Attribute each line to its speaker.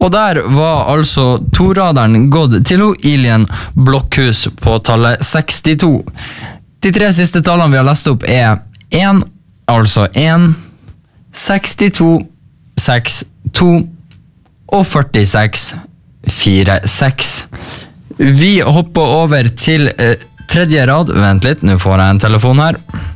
Speaker 1: Og der var altså toraderen gått til Ilian Blokkhus på tallet 62. De 3 siste tallene vi har lest opp 1, altså 1, 62, 62 og 46, 46. Vi hopper over til tredje rad. Vent litt, nå får jeg en telefon her.